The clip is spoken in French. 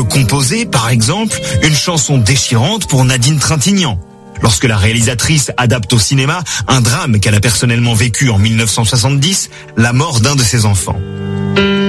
composer, par exemple, une chanson déchirante pour Nadine Trintignant. Lorsque la réalisatrice adapte au cinéma un drame qu'elle a personnellement vécu en 1970, la mort d'un de ses enfants.